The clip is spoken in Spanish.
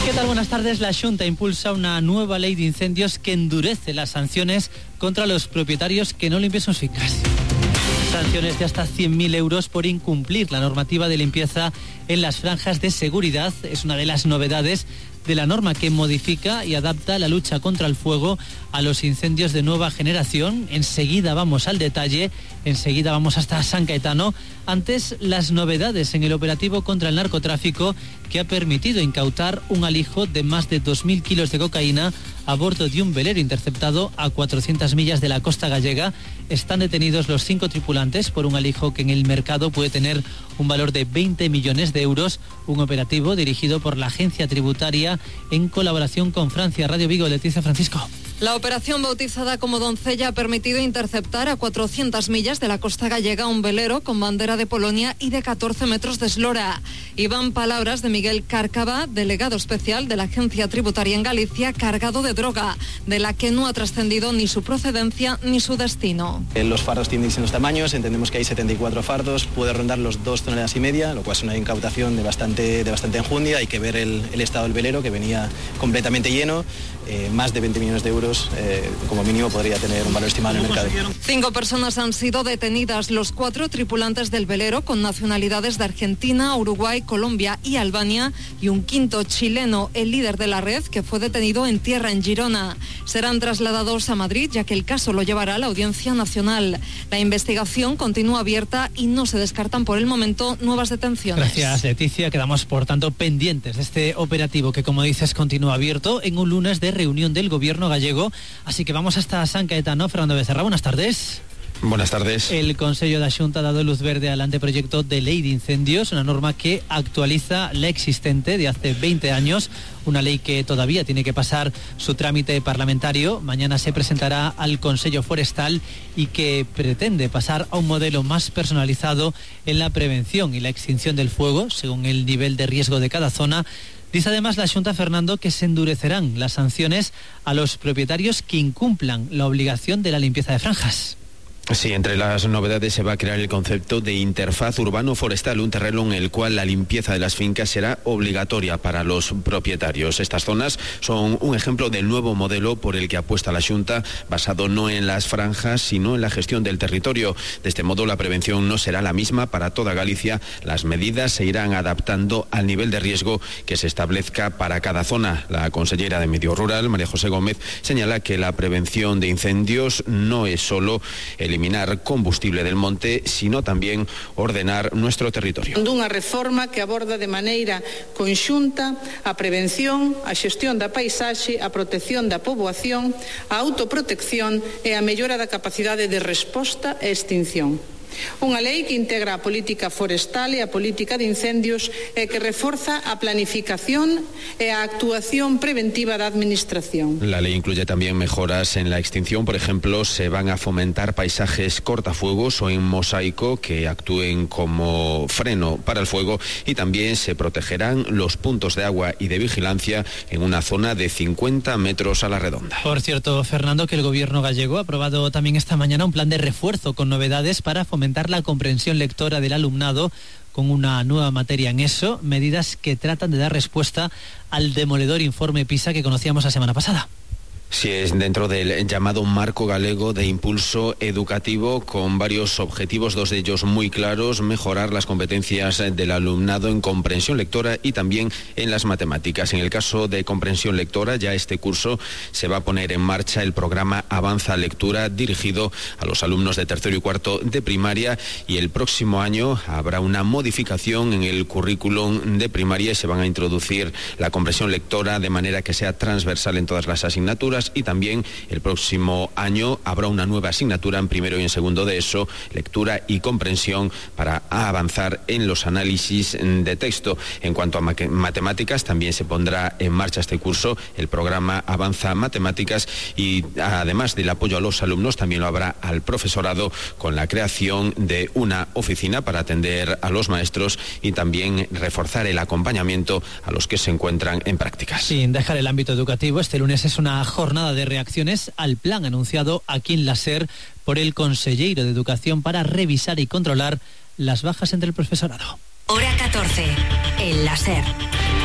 ¿Qué tal? Buenas tardes. La Xunta impulsa una nueva ley de incendios que endurece las sanciones contra los propietarios que no limpien sus fincas. Sanciones de hasta 100.000 euros por incumplir la normativa de limpieza en las franjas de seguridad. Es una de las novedades de la norma que modifica y adapta la lucha contra el fuego a los incendios de nueva generación. Enseguida vamos al detalle, enseguida vamos hasta San Caetano. Antes, las novedades en el operativo contra el narcotráfico que ha permitido incautar un alijo de más de 2.000 kilos de cocaína a bordo de un velero interceptado a 400 millas de la costa gallega. Están detenidos los 5 tripulantes por un alijo que en el mercado puede tener un valor de 20 millones de euros. Un operativo dirigido por la agencia tributaria en colaboración con Francia Radio Vigo. Leticia Francisco. La operación bautizada como Doncella ha permitido interceptar a 400 millas de la costa gallega un velero con bandera de Polonia y de 14 metros de eslora. Y van palabras de Miguel Cárcava, delegado especial de la agencia tributaria en Galicia, cargado de droga, de la que no ha trascendido ni su procedencia ni su destino. Los fardos tienen distintos tamaños, entendemos que hay 74 fardos, puede rondar los 2,5 toneladas, lo cual es una incautación de bastante enjundia. Hay que ver el estado del velero, que venía completamente lleno, más de 20 millones de euros. Como mínimo podría tener un valor estimado en el mercado. 5 personas han sido detenidas, los 4 tripulantes del velero con nacionalidades de Argentina, Uruguay, Colombia y Albania, y un quinto chileno, el líder de la red, que fue detenido en tierra en Girona. Serán trasladados a Madrid, ya que el caso lo llevará a la Audiencia Nacional. La investigación continúa abierta y no se descartan por el momento nuevas detenciones. Gracias, Leticia. Quedamos, por tanto, pendientes de este operativo que, como dices, continúa abierto en un lunes de reunión del gobierno gallego. Así que vamos hasta San Caetano. Fernando Becerra, buenas tardes. Buenas tardes. El Consello da Xunta ha dado luz verde al anteproyecto de ley de incendios, una norma que actualiza la existente de hace 20 años, una ley que todavía tiene que pasar su trámite parlamentario. Mañana se presentará al Consello Forestal y que pretende pasar a un modelo más personalizado en la prevención y la extinción del fuego, según el nivel de riesgo de cada zona. Dice además la Xunta, Fernando, que se endurecerán las sanciones a los propietarios que incumplan la obligación de la limpieza de franjas. Sí, entre las novedades se va a crear el concepto de interfaz urbano-forestal, un terreno en el cual la limpieza de las fincas será obligatoria para los propietarios. Estas zonas son un ejemplo del nuevo modelo por el que apuesta la Xunta, basado no en las franjas, sino en la gestión del territorio. De este modo, la prevención no será la misma para toda Galicia. Las medidas se irán adaptando al nivel de riesgo que se establezca para cada zona. La consellera de Medio Rural, María José Gómez, señala que la prevención de incendios no es solo eliminar combustible del monte, sino también ordenar nuestro territorio. Dunha reforma que aborda de maneira conxunta a prevención, a xestión da paisaxe, a protección da poboación, a autoprotección e a mellora da capacidade de resposta e extinción. Unha lei que integra a política forestal e a política de incendios e que reforza a planificación e a actuación preventiva da administración. La ley incluye también mejoras en la extinción. Por ejemplo, se van a fomentar paisajes cortafuegos o en mosaico que actúen como freno para el fuego, y también se protegerán los puntos de agua y de vigilancia en una zona de 50 metros a la redonda. Por cierto, Fernando, que el gobierno gallego ha aprobado también esta mañana un plan de refuerzo con novedades para fomentar la comprensión lectora del alumnado, con una nueva materia en ESO, medidas que tratan de dar respuesta al demoledor informe PISA que conocíamos la semana pasada. Sí, es dentro del llamado marco galego de impulso educativo, con varios objetivos, 2 de ellos muy claros: mejorar las competencias del alumnado en comprensión lectora y también en las matemáticas. En el caso de comprensión lectora, ya este curso se va a poner en marcha el programa Avanza Lectura, dirigido a los alumnos de tercero y cuarto de primaria, y el próximo año habrá una modificación en el currículum de primaria y se van a introducir la comprensión lectora de manera que sea transversal en todas las asignaturas. Y también el próximo año habrá una nueva asignatura en primero y en segundo de ESO, lectura y comprensión, para avanzar en los análisis de texto. En cuanto a matemáticas, también se pondrá en marcha este curso el programa Avanza Matemáticas, y además del apoyo a los alumnos, también lo habrá al profesorado, con la creación de una oficina para atender a los maestros y también reforzar el acompañamiento a los que se encuentran en prácticas. Sin dejar el ámbito educativo, este lunes es una jornada de reacciones al plan anunciado aquí en la SER por el conselleiro de Educación para revisar y controlar las bajas entre el profesorado. Hora 14, en la SER.